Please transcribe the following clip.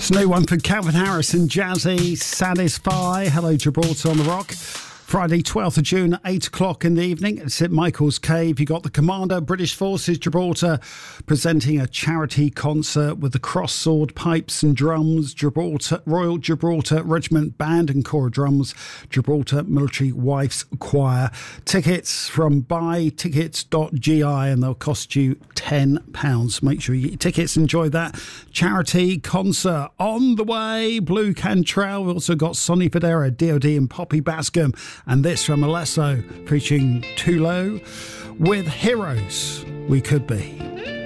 It's a new one for Calvin Harris and Jazzy, Satisfy. Hello, Gibraltar on the Rock. Friday, 12th of June, 8 o'clock in the evening. It's at Michael's Cave. You got the Commander, British Forces Gibraltar, presenting a charity concert with the Cross Sword Pipes and Drums, Gibraltar, Royal Gibraltar Regiment Band and Corps of Drums, Gibraltar Military Wives Choir. Tickets from buytickets.gi, and they'll cost you £10. Make sure you get your tickets. Enjoy that charity concert. On the way, Blue Cantrell. We've also got Sonny Fodera, DOD and Poppy Bascom. And this from Alesso, featuring Tulo with Heroes We Could Be.